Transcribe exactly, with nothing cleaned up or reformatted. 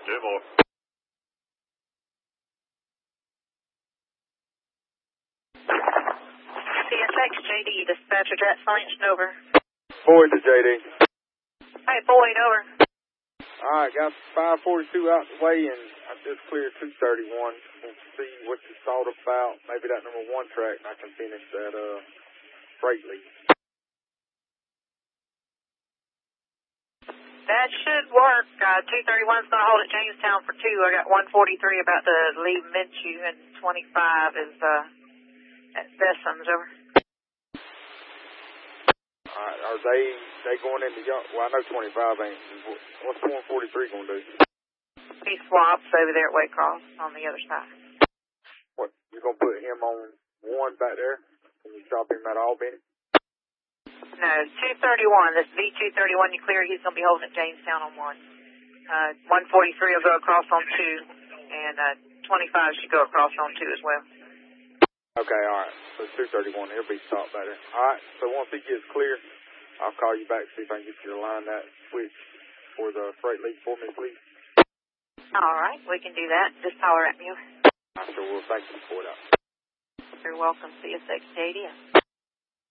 Two more. C S X, J D, dispatcher jet science, over. Boyd to J D. Hey, Boyd, over. Alright, got five forty-two out the way, and I just cleared two thirty-one. We'll see what you thought about. Maybe that number one track, and I can finish that uh freight lead. That should work. Uh, two thirty-one's going to hold at Jamestown for two. I got one forty-three about to leave Minshew, and twenty-five is uh, at Besson's, over. Alright, are they they going into young? Well, I know twenty-five ain't. What's one forty-three going to do? He swaps over there at Waycross on the other side. What, you going to put him on one back there? Can you drop him at Albany? No, two thirty-one. This V two thirty-one you clear, he's going to be holding at Jamestown on one. Uh, one forty-three will go across on two, and uh, twenty-five should go across on two as well. Okay, alright. So two thirty-one, he'll be stopped back there. Alright, so once he gets clear, I'll call you back, see if I can get you to line that switch for the freight lead for me, please. Alright, we can do that. Just holler at me. I sure will. Thank you for that. You're welcome. C S X J D.